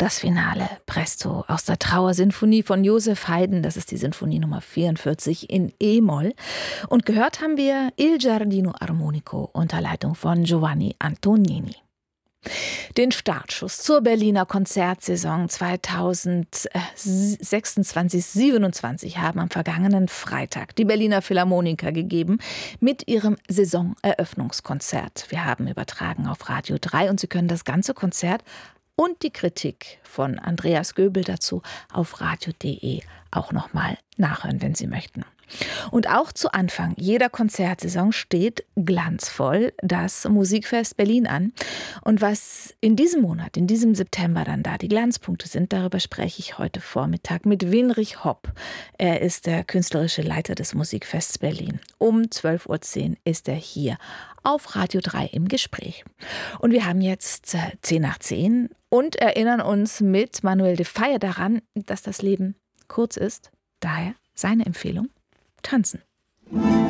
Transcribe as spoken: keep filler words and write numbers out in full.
Das Finale, Presto, aus der Trauersinfonie von Joseph Haydn. Das ist die Sinfonie Nummer vierundvierzig in E-Moll. Und gehört haben wir Il Giardino Armonico unter Leitung von Giovanni Antonini. Den Startschuss zur Berliner Konzertsaison zweitausendsechsundzwanzig siebenundzwanzig haben am vergangenen Freitag die Berliner Philharmoniker gegeben mit ihrem Saisoneröffnungskonzert. Wir haben übertragen auf Radio drei und Sie können das ganze Konzert und die Kritik von Andreas Göbel dazu auf radio punkt de auch nochmal nachhören, wenn Sie möchten. Und auch zu Anfang jeder Konzertsaison steht glanzvoll das Musikfest Berlin an. Und was in diesem Monat, in diesem September dann da die Glanzpunkte sind, darüber spreche ich heute Vormittag mit Winrich Hopp. Er ist der künstlerische Leiter des Musikfests Berlin. Um zwölf Uhr zehn ist er hier auf Radio drei im Gespräch. Und wir haben jetzt zehn nach zehn und erinnern uns mit Manuel de Falla daran, dass das Leben kurz ist. Daher seine Empfehlung: Tanzen.